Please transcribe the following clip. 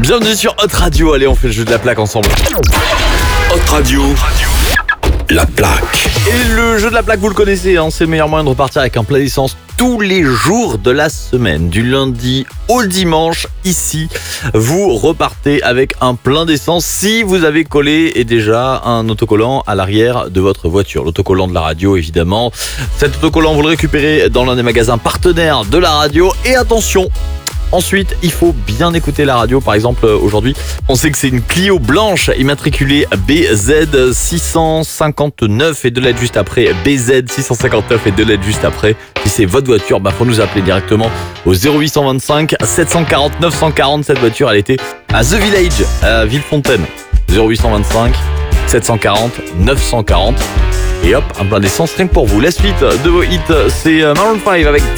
Bienvenue sur Hot Radio, allez on fait le jeu de la plaque ensemble. Hot Radio, la plaque. Et le jeu de la plaque vous le connaissez, c'est le meilleur moyen de repartir avec un plein d'essence tous les jours de la semaine. Du lundi au dimanche, ici, vous repartez avec un plein d'essence si vous avez collé et déjà un autocollant à l'arrière de votre voiture. L'autocollant de la radio évidemment. Cet autocollant vous le récupérez dans l'un des magasins partenaires de la radio et attention, ensuite, il faut bien écouter la radio. Par exemple, aujourd'hui, on sait que c'est une Clio blanche immatriculée BZ 659 et deux lettres juste après. BZ 659 et deux lettres juste après. Si c'est votre voiture, faut nous appeler directement au 0825 740 940. Cette voiture, elle était à The Village, à Villefontaine. 0825 740 940. Et hop, un plein d'essence rien que pour vous. La suite de vos hits, c'est Maroon 5 avec